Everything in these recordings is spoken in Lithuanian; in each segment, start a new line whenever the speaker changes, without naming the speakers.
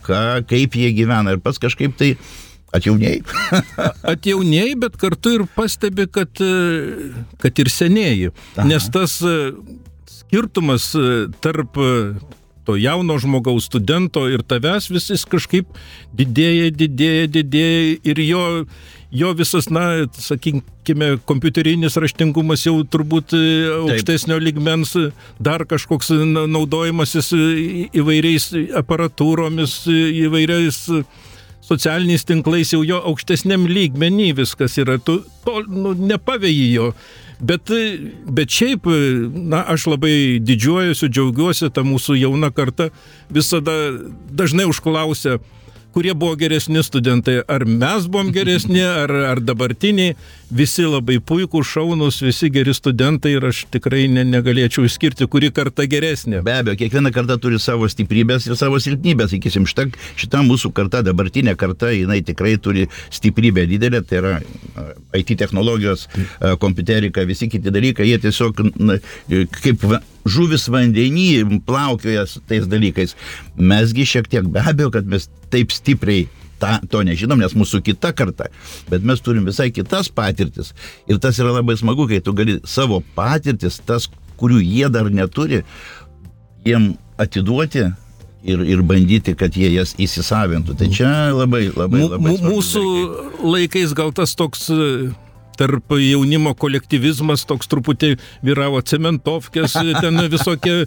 kaip jie gyvena. Ir pats kažkaip tai atjaunėjai.
Atjaunėjai, bet kartu ir pastebi, kad ir senėjai. Nes tas skirtumas tarp to jauno žmogaus, studento ir tavęs visis kažkaip didėja ir jo visas, sakykime, kompiuterinis raštingumas jau turbūt aukštesnio lygmens, dar kažkoks naudojimasis įvairiais aparatūromis, įvairiais socialiniais tinklais, jau jo aukštesniam lygmenį viskas yra, tu to nepavėjai jo. Bet šiaip, aš labai didžiuojuosi, džiaugiuosi, ta mūsų jauna karta visada dažnai užklausia, kurie buvo geresni studentai, ar mes buvom geresni, ar dabartiniai, visi labai puikūs, šaunūs, visi geri studentai ir aš tikrai negalėčiau išskirti, kuri karta geresnė.
Be abejo, kiekviena karta turi savo stiprybės ir savo silpnybės, sakysim, šita mūsų karta, dabartinė karta, jinai tikrai turi stiprybę didelę, tai yra IT technologijos, kompiuterika, visi kiti dalykai, jie tiesiog kaip žuvis vandenį plaukioja su tais dalykais. Mesgi šiek tiek, be abejo, kad mes taip stipriai to nežinom, nes mūsų kita karta, bet mes turim visai kitas patirtis. Ir tas yra labai smagu, kai tu gali savo patirtis, tas, kurių jie dar neturi, jiem atiduoti ir bandyti, kad jie jas įsisavintų. Tai čia labai
mūsų laikais gal tas toks tarp jaunimo kolektyvizmas toks truputį vyravo cementovkės, ten visokie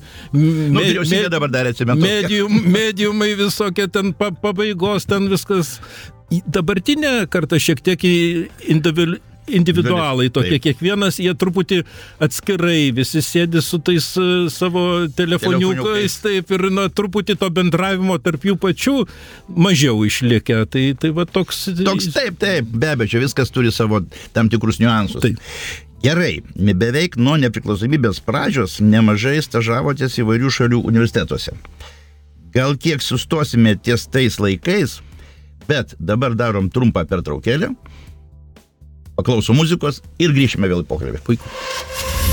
mediumai visokie, ten pabaigos, ten viskas. Dabartinė karta šiek tiek individualai tokie, kiekvienas jie truputį atskirai, visi sėdi su tais savo telefoniukais, taip, ir truputį to bendravimo tarp jų pačių mažiau išlikę, tai va toks...
Taip, be abejo, čia viskas turi savo tam tikrus niuansus. Taip. Gerai, beveik nuo nepriklausomybės pradžios nemažai stažavotės įvairių šalių universitetuose. Gal kiek sustosime ties tais laikais, bet dabar darom trumpą pertraukėlę, paklausom muzikos ir grįšime vėl į pokalbį. Puiku.